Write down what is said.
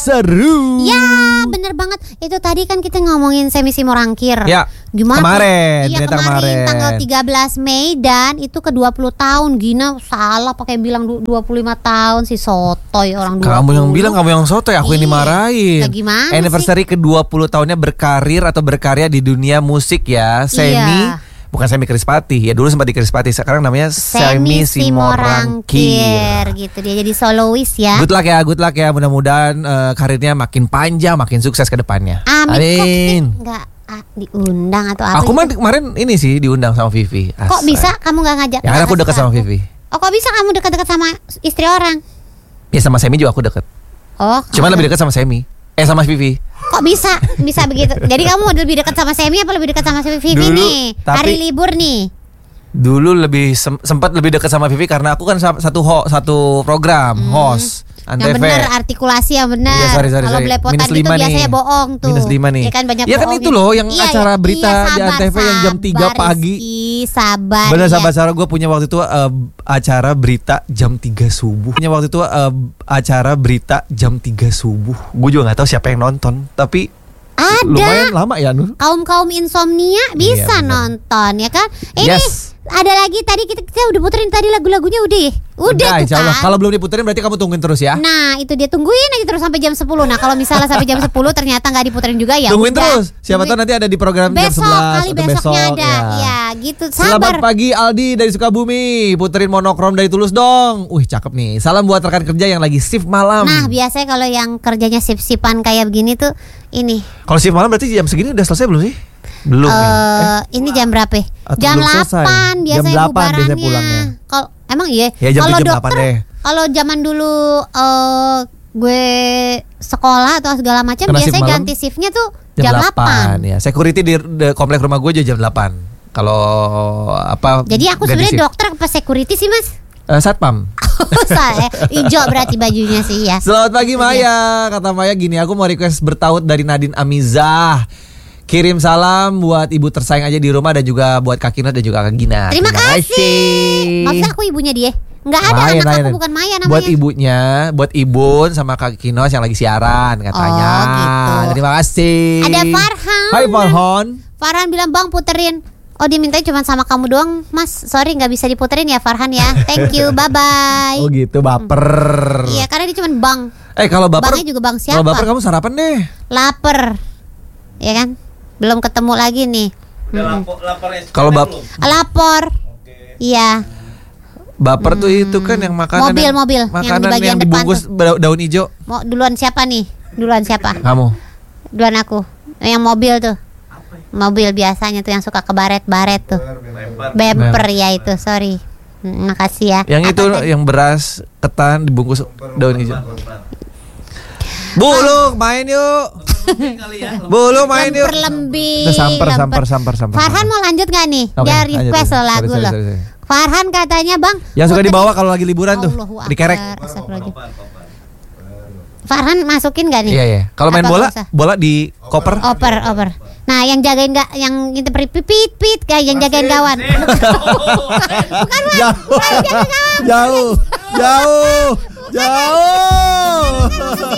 Seru. Ya bener banget. Itu tadi kan kita ngomongin Semi Simorangkir. Ya. Gimana? Kemarin. Iya kemarin tanggal 13 Mei. Dan itu ke 20 tahun. Gina salah pakai bilang 25 tahun. Si sotoy orang 20. Kamu yang bilang, kamu yang sotoy. Aku yang dimarahin. Gimana Anniversary ke 20 tahunnya berkarir atau berkarya di dunia musik ya. Semi. Bukan Semi Krispati ya, dulu sempat di Krispati, sekarang namanya Semi Simorangkir gitu. Dia jadi soloist ya. Good luck ya, mudah-mudahan karirnya makin panjang, makin sukses ke depannya. Amin. Kok nggak diundang atau apa? Aku kemarin ini sih diundang sama Vivi. Kok bisa kamu nggak ngajak? Ya aku dekat sama Vivi. Oh kok bisa kamu dekat-dekat sama istri orang? Ya sama Semi juga aku dekat. Oh. Cuman lebih dekat sama Semi. Sama Vivi. Kok bisa begitu? Jadi kamu lebih dekat sama Semi apa lebih dekat sama Vivi dulu, nih? Hari libur nih. Dulu lebih sempat lebih dekat sama Vivi karena aku kan satu program host. Yang benar artikulasi yang benar. Ya, sorry. Kalau belepotan itu biasanya bohong tuh. -5 nih. Ya kan banyak ya kan itu loh yang acara berita di Antv yang jam 3 pagi. Sabar. Bener sabar. Gue punya waktu itu acara berita jam 3 subuh. Acara berita jam 3 subuh. Gue juga gak tahu siapa yang nonton. Tapi ada. Lumayan lama ya Nur. Kaum insomnia bisa nonton ya kan. Ini ada lagi tadi kita udah puterin tadi lagu-lagunya udah tuh insya Allah. kan. Kalau belum diputerin berarti kamu tungguin terus ya. Nah itu dia tungguin aja terus sampai jam 10. Nah kalau misalnya sampai jam 10 ternyata gak diputerin juga ya tungguin terus. Siapa tahu nanti ada di program besok, jam 11 kali atau besoknya besok ada ya gitu. Sabar. Selamat pagi Aldi dari Sukabumi. Puterin Monokrom dari Tulus dong. Cakep nih. Salam buat rekan kerja yang lagi shift malam. Nah biasanya kalau yang kerjanya shift-shiftan kayak begini tuh ini. Kalau shift malam berarti jam segini udah selesai belum sih? Belum Ini jam berapa? Jam 8 biasanya bubarannya. Kalau emang iya. Ya, kalau dokter, kalau zaman dulu gue sekolah atau segala macam biasanya ganti shiftnya tuh jam 8. Ya, security di komplek rumah gue aja jam 8. Kalau apa? Jadi aku sebenarnya dokter apa security sih mas? Satpam. Hijau berarti bajunya sih ya. Selamat pagi Maya. Kata Maya gini, aku mau request bertaut dari Nadine Amizah. Kirim salam buat ibu tersayang aja di rumah dan juga buat Kak Kino dan juga Kak Gina. Terima kasih. Maksudnya aku ibunya dia? Enggak ada, anak aku bukan Maya namanya. Buat ibunya, buat Ibun sama Kak Kino yang lagi siaran katanya. Oh gitu. Terima kasih. Ada Farhan. Hai Farhan. Farhan bilang bang puterin. Oh dimintanya cuma sama kamu doang mas. Sorry gak bisa diputerin ya Farhan ya. Thank you, bye bye. Oh gitu, baper. Iya karena dia cuma bang. Kalau baper, bangnya juga bang siapa? Kalau baper kamu sarapan deh. Lapar. Ya kan? Belum ketemu lagi nih. Kalau lapor. Iya. Baper tuh itu kan yang makanan mobil makanan yang di bagian yang dibungkus daun hijau. Mau duluan siapa nih? Duluan siapa? Kamu. Duluan aku. Yang mobil tuh. Mobil biasanya tuh yang suka ke baret tuh. Bemper ya itu, sorry. Makasih ya. Yang itu yang beras ketan dibungkus daun hijau. Buluk main yuk. Buluk main yuk. Lembih. Samper. Farhan mau lanjut gak nih? Dia request lo lagu lo. Farhan katanya bang yang suka dibawa kalau lagi liburan tuh dikerek. Farhan masukin gak nih? Iya. Kalau main bola di koper. Oper. Nah yang jagain gak, yang itu pipit kayak yang jagain kawan. Bukan Jauh.